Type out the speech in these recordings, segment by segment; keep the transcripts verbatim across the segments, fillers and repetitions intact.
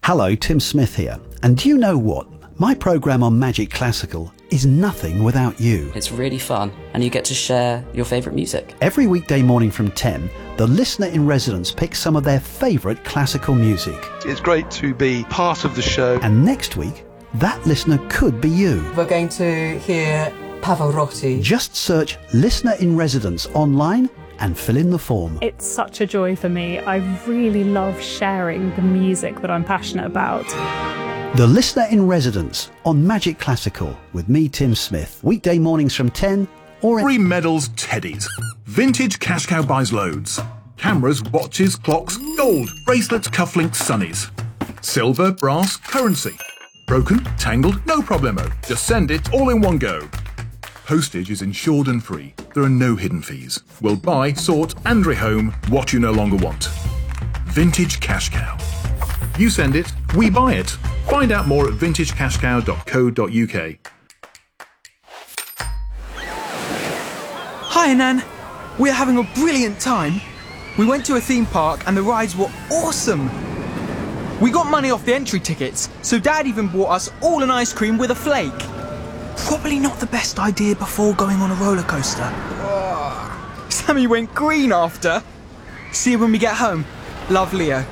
Hello, Tim Smith here. And do you know what? My programme on Magic Classical is nothing without you. It's really fun, and you get to share your favourite music. Every weekday morning from ten, the listener in residence picks some of their favourite classical music. It's great to be part of the show. And next week, that listener could be you. We're going to hear Pavarotti. Just search Listener in Residence online and fill in the form. It's such a joy for me. I really love sharing the music that I'm passionate about. The Listener in Residence on Magic Classical with me, Tim Smith. Weekday mornings from ten or... Free medals, teddies. Vintage Cash Cow buys loads. Cameras, watches, clocks, gold, bracelets, cufflinks, sunnies. Silver, brass, currency. Broken, tangled, no problemo. Just send it all in one go. Postage is insured and free. There are no hidden fees. We'll buy, sort and rehome what you no longer want. Vintage Cash Cow. You send it, we buy it. Find out more at vintage cash cow dot co dot uk. Hi, Nan. We're having a brilliant time. We went to a theme park and the rides were awesome. We got money off the entry tickets, so Dad even bought us all an ice cream with a flake. Probably not the best idea before going on a roller coaster. Oh. Sammy went green after. See you when we get home. Love, Leo.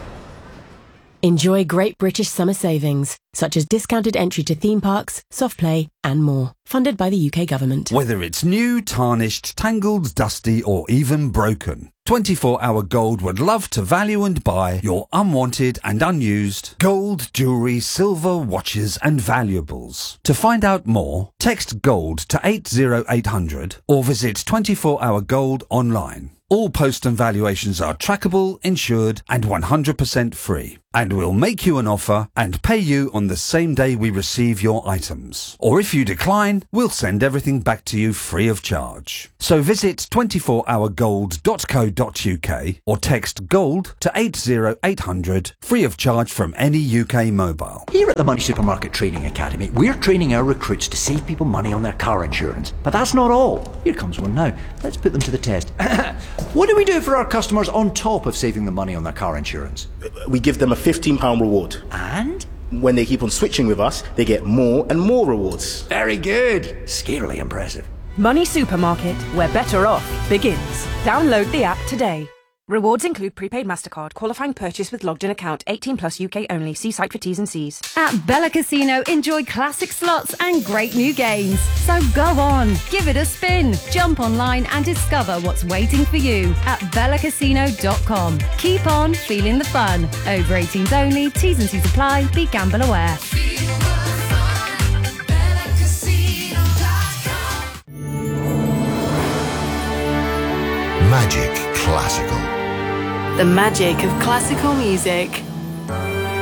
Enjoy great British summer savings, such as discounted entry to theme parks, soft play and more. Funded by the U K government. Whether it's new, tarnished, tangled, dusty or even broken, twenty-four hour Gold would love to value and buy your unwanted and unused gold, jewellery, silver, watches and valuables. To find out more, text GOLD to eight zero eight hundred or visit twenty-four hour gold online. All post and valuations are trackable, insured and one hundred percent free. And we'll make you an offer and pay you on the same day we receive your items. Or if you decline, we'll send everything back to you free of charge. So visit twenty-four hour gold dot co dot uk or text GOLD to eight zero eight hundred, free of charge from any U K mobile. Here at the Money Supermarket Training Academy, we're training our recruits to save people money on their car insurance. But that's not all. Here comes one now. Let's put them to the test. What do we do for our customers on top of saving them money on their car insurance? We give them a fifteen pounds reward. And? When they keep on switching with us, they get more and more rewards. Very good. Scarily impressive. Money Supermarket, where better off begins. Download the app today. Rewards include prepaid MasterCard, qualifying purchase with logged in account, eighteen plus U K only. See site for T's and C's. At Bella Casino, enjoy classic slots and great new games. So go on, give it a spin. Jump online and discover what's waiting for you at bella casino dot com. Keep on feeling the fun. Over eighteens only, T's and C's apply. Be gamble aware. Magic Classical. The magic of classical music.